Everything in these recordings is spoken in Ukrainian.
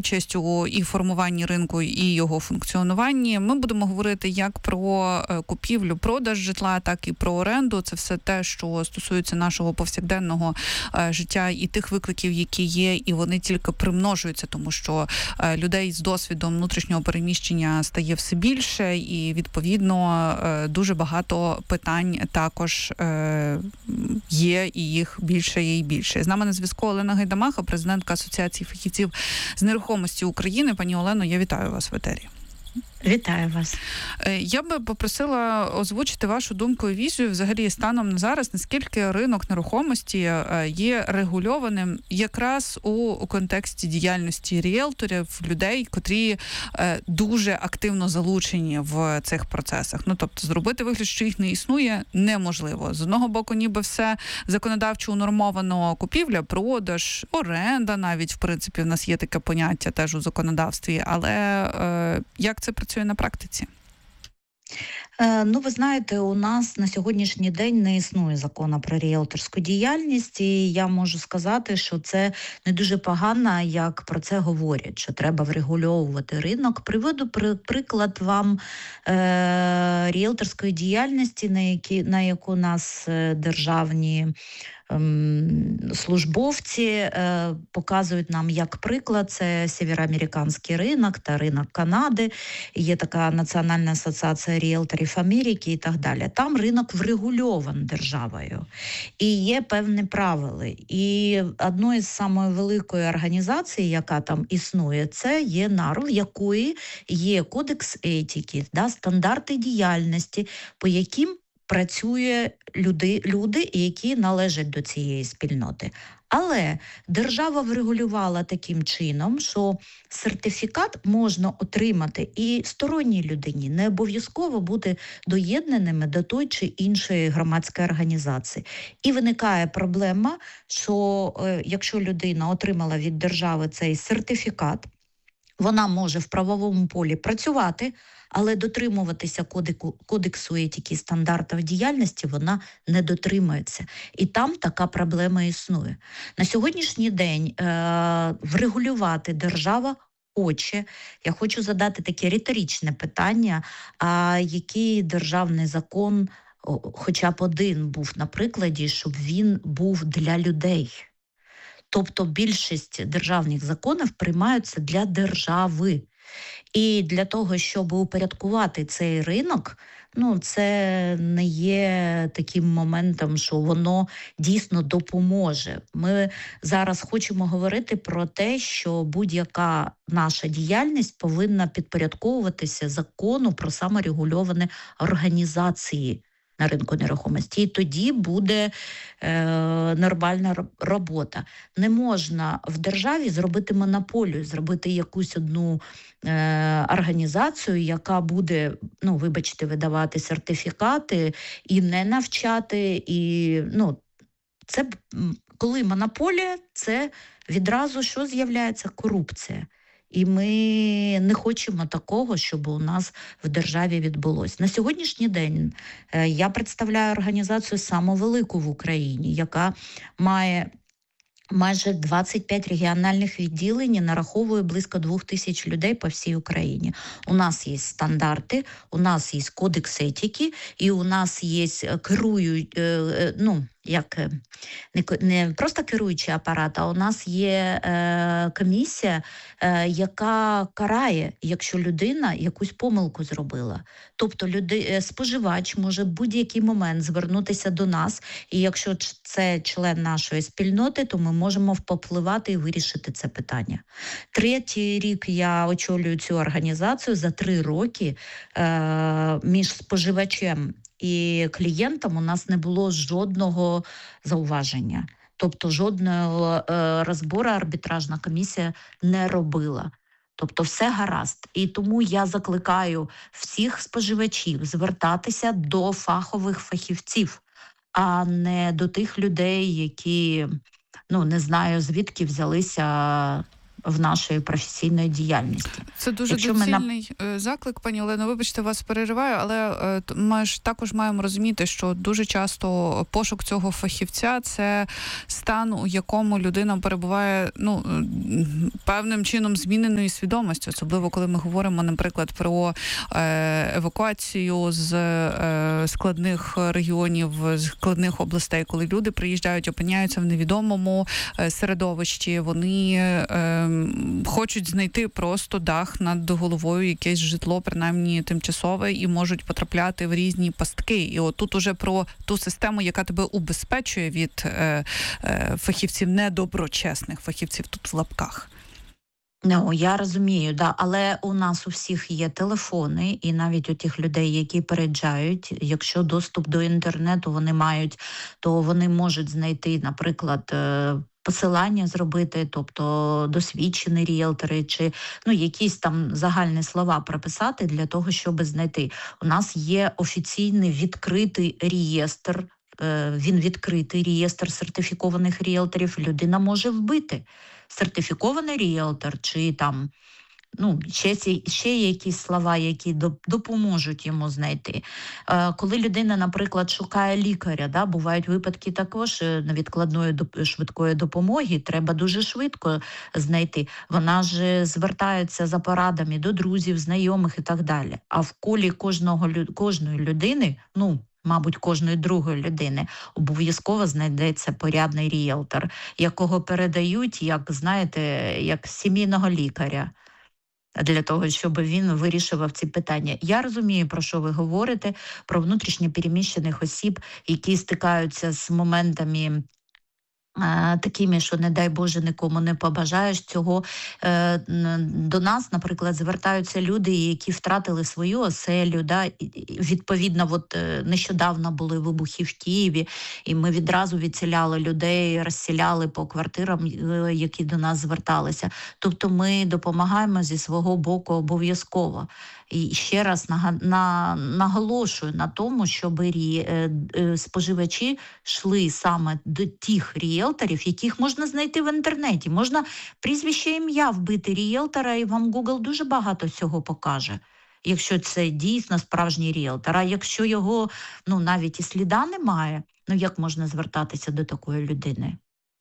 участь у і формуванні ринку, і його функціонуванні. Ми будемо говорити як про купівлю-продаж житла, так і про оренду. Це все те, що стосується нашого повсякденного життя і тих викликів, які є, і вони тільки примножуються, тому що людей з досвідом внутрішнього переміщення стає все більше, і, відповідно, дуже багато питань також є, і їх більше і більше. З нами на зв'язку Олена Гайдамаха, президентка Асоціації фахівців з нерухомості України. Пані Олено, я вітаю вас в етері. Вітаю вас. Я би попросила озвучити вашу думку і візію взагалі станом на зараз, наскільки ринок нерухомості є регульованим якраз у контексті діяльності ріелторів, людей, котрі дуже активно залучені в цих процесах. Ну, тобто, зробити вигляд, що їх не існує, неможливо. З одного боку, ніби все законодавчо унормовано: купівля, продаж, оренда навіть, в принципі, в нас є таке поняття теж у законодавстві, але як це працює на практиці? Ну, ви знаєте, у нас на сьогоднішній день не існує закону про ріелторську діяльність, і я можу сказати, що це не дуже погано, як про це говорять, що треба врегульовувати ринок. Приведу приклад вам ріелторської діяльності, на яку нас державні службовці показують нам як приклад. Це североамериканський ринок та ринок Канади. Є така Національна асоціація ріелторів Америки і так далі. Там ринок врегульований державою. І є певні правила. І одною з самої великої організацій, яка там існує, це є НАРЛ, якої є кодекс етики, стандарти діяльності, по яким працює люди, які належать до цієї спільноти. Але держава врегулювала таким чином, що сертифікат можна отримати і сторонній людині, не обов'язково бути доєднаними до той чи іншої громадської організації. І виникає проблема, що якщо людина отримала від держави цей сертифікат, вона може в правовому полі працювати, але дотримуватися кодексу етики і стандартів діяльності вона не дотримується. І там така проблема існує. На сьогоднішній день врегулювати держава хоче. Я хочу задати таке риторичне питання, а який державний закон, хоча б один був на прикладі, щоб він був для людей? Тобто більшість державних законів приймаються для держави. І для того, щоб упорядкувати цей ринок, це не є таким моментом, що воно дійсно допоможе. Ми зараз хочемо говорити про те, що будь-яка наша діяльність повинна підпорядковуватися закону про саморегульовані організації на ринку нерухомості. І тоді буде нормальна робота. Не можна в державі зробити монополію, зробити якусь одну організацію, яка буде, видавати сертифікати і не навчати. І, це, коли монополія, це відразу що з'являється? Корупція. І ми не хочемо такого, щоб у нас в державі відбулося. На сьогоднішній день я представляю організацію саму велику в Україні, яка має майже 25 регіональних відділень і нараховує близько 2000 людей по всій Україні. У нас є стандарти, у нас є кодекс етики, і у нас є не просто керуючий апарат, а у нас є комісія, яка карає, якщо людина якусь помилку зробила. Тобто споживач може в будь-який момент звернутися до нас, і якщо це член нашої спільноти, то ми можемо впливати і вирішити це питання. 3-й рік я очолюю цю організацію. За 3 роки між споживачем і клієнтом у нас не було жодного зауваження. Тобто жодного розбору арбітражна комісія не робила. Тобто все гаразд. І тому я закликаю всіх споживачів звертатися до фахових фахівців, а не до тих людей, які, не знаю, звідки взялися в нашій професійної діяльності. Це дуже доцільний заклик, пані Олено. Вибачте, вас перериваю, але ми ж також маємо розуміти, що дуже часто пошук цього фахівця – це стан, у якому людина перебуває певним чином зміненої свідомості, особливо коли ми говоримо, наприклад, про евакуацію з складних регіонів, з складних областей, коли люди приїжджають, опиняються в невідомому середовищі, вони хочуть знайти просто дах над головою, якесь житло, принаймні тимчасове, і можуть потрапляти в різні пастки. І от тут уже про ту систему, яка тебе убезпечує від фахівців, недоброчесних фахівців, тут в лапках. Я розумію, да, але у нас у всіх є телефони, і навіть у тих людей, які переїжджають, якщо доступ до інтернету вони мають, то вони можуть знайти, наприклад, посилання зробити, тобто досвідчені ріелтори, чи якісь там загальні слова прописати для того, щоб знайти. У нас є офіційний відкритий реєстр, він відкритий реєстр сертифікованих ріелторів, людина може вбити сертифікований ріелтор, чи там ще якісь слова, які допоможуть йому знайти. Коли людина, наприклад, шукає лікаря, бувають випадки також невідкладної швидкої допомоги, треба дуже швидко знайти. Вона ж звертається за порадами до друзів, знайомих і так далі. А в колі кожної людини, мабуть, кожної другої людини, обов'язково знайдеться порядний ріелтор, якого передають, як сімейного лікаря, для того, щоб він вирішував ці питання. Я розумію, про що ви говорите, про внутрішньо переміщених осіб, які стикаються з моментами такими, що, не дай Боже, нікому не побажаєш цього. До нас, наприклад, звертаються люди, які втратили свою оселю. Відповідно, нещодавно були вибухи в Києві, і ми відразу відселяли людей, розселяли по квартирам, які до нас зверталися. Тобто ми допомагаємо зі свого боку обов'язково. І ще раз наголошую на тому, щоб споживачі йшли саме до тих ріелторів, яких можна знайти в інтернеті. Можна прізвище, ім'я вбити ріелтора, і вам Google дуже багато цього покаже, якщо це дійсно справжній ріелтор. А якщо його навіть і сліда немає, як можна звертатися до такої людини?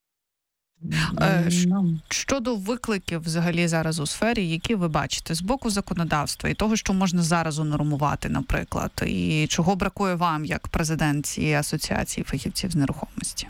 Щодо викликів взагалі зараз у сфері, які ви бачите з боку законодавства і того, що можна зараз унормувати, наприклад, і чого бракує вам як президентці Асоціації фахівців з нерухомості?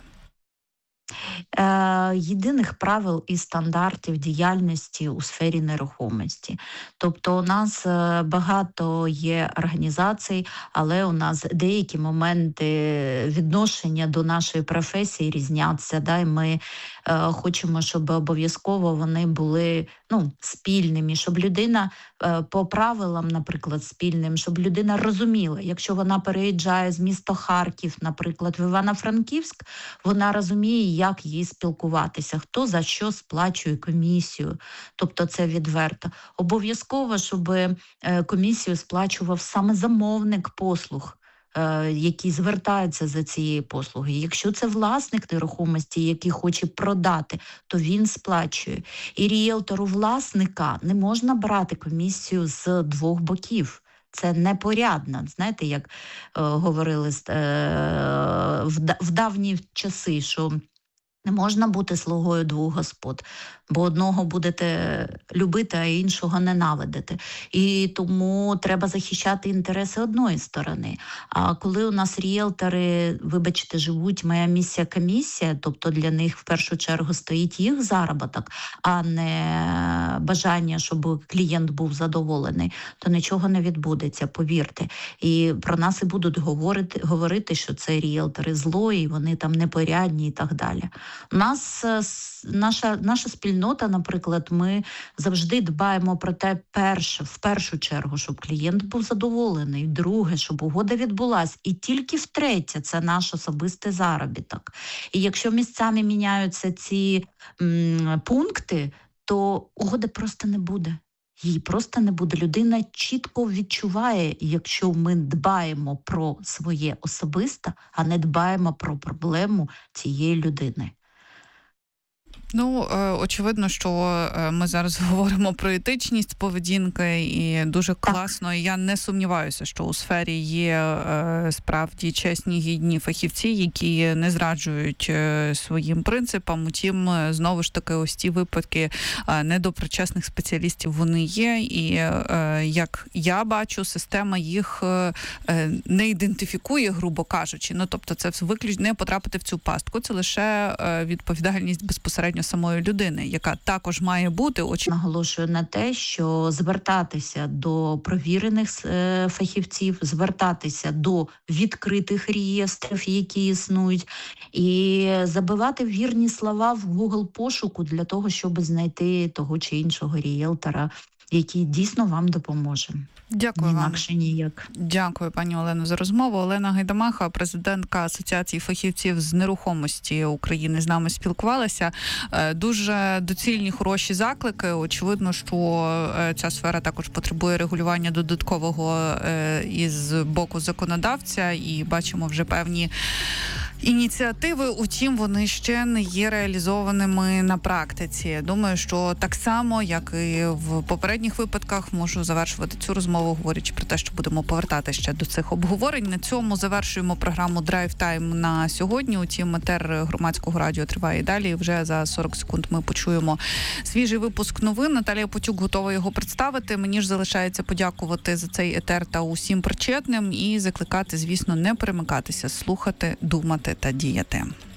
Єдиних правил і стандартів діяльності у сфері нерухомості. Тобто у нас багато є організацій, але у нас деякі моменти відношення до нашої професії різняться. І ми хочемо, щоб обов'язково вони були спільними, щоб людина по правилам, наприклад, спільним, щоб людина розуміла, якщо вона переїжджає з міста Харків, наприклад, в Івано-Франківськ, вона розуміє, як їй спілкуватися, хто за що сплачує комісію. Тобто це відверто. Обов'язково, щоб комісію сплачував саме замовник послуг, які звертаються за цією послугою. Якщо це власник нерухомості, який хоче продати, то він сплачує. І ріелтору власника не можна брати комісію з двох боків. Це непорядно. Знаєте, як говорили в давні часи, що не можна бути слугою двох господ, бо одного будете любити, а іншого ненавидити. І тому треба захищати інтереси одної сторони. А коли у нас ріелтори, вибачте, живуть моя місія-комісія, тобто для них в першу чергу стоїть їх заробіток, а не бажання, щоб клієнт був задоволений, то нічого не відбудеться, повірте. І про нас і будуть говорити, що це ріелтори злої, вони там непорядні і так далі. У нас наша спільнота, наприклад, ми завжди дбаємо про те, в першу чергу, щоб клієнт був задоволений, друге, щоб угода відбулась, і тільки втретє, це наш особистий заробіток. І якщо місцями міняються ці пункти, то угоди просто не буде. Її просто не буде. Людина чітко відчуває, якщо ми дбаємо про своє особисте, а не дбаємо про проблему цієї людини. Очевидно, що ми зараз говоримо про етичність поведінки, і дуже класно. І я не сумніваюся, що у сфері є справді чесні, гідні фахівці, які не зраджують своїм принципам. Утім, знову ж таки, ось ті випадки недоброчесних спеціалістів, вони є. І, як я бачу, система їх не ідентифікує, грубо кажучи. Тобто це виключно не потрапити в цю пастку. Це лише відповідальність безпосередньо самої людини, яка також має бути. Наголошую на те, що звертатися до провірених фахівців, звертатися до відкритих реєстрів, які існують, і забивати вірні слова в Google пошуку для того, щоб знайти того чи іншого ріелтора, який дійсно вам допоможе. Дякую вам. Інакше ніяк. Дякую, пані Олено, за розмову. Олена Гайдамаха, президентка Асоціації фахівців з нерухомості України, з нами спілкувалася. Дуже доцільні, хороші заклики. Очевидно, що ця сфера також потребує регулювання додаткового із боку законодавця, і бачимо вже певні ініціативи, утім, вони ще не є реалізованими на практиці. Думаю, що так само, як і в попередніх випадках, можу завершувати цю розмову, говорячи про те, що будемо повертати ще до цих обговорень. На цьому завершуємо програму Драйв Тайм на сьогодні. Утім, етер Громадського радіо триває і далі. Вже за 40 секунд ми почуємо свіжий випуск новин. Наталія Потюк готова його представити. Мені ж залишається подякувати за цей етер та усім причетним і закликати, звісно, не перемикатися, слухати, думати та діяти.